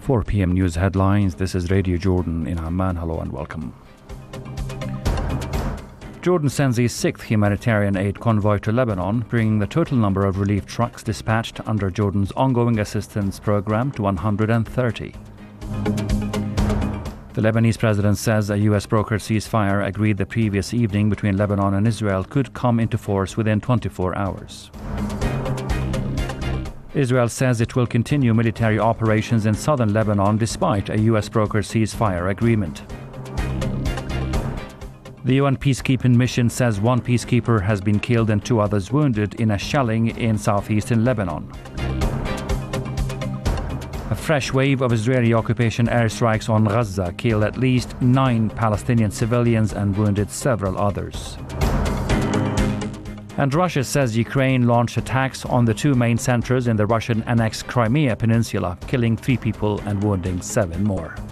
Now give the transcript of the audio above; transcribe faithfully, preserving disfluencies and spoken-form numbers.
four p.m. news headlines. This is Radio Jordan in Amman. Hello and welcome. Jordan sends a sixth humanitarian aid convoy to Lebanon, bringing the total number of relief trucks dispatched under Jordan's ongoing assistance program to one hundred thirty. The Lebanese president says a U S brokered ceasefire agreed the previous evening between Lebanon and Israel could come into force within twenty-four hours. Israel says it will continue military operations in southern Lebanon despite a U S brokered ceasefire agreement. The U N peacekeeping mission says one peacekeeper has been killed and two others wounded in a shelling in southeastern Lebanon. A fresh wave of Israeli occupation airstrikes on Gaza killed at least nine Palestinian civilians and wounded several others. And Russia says Ukraine launched attacks on the two main centers in the Russian-annexed Crimea Peninsula, killing three people and wounding seven more.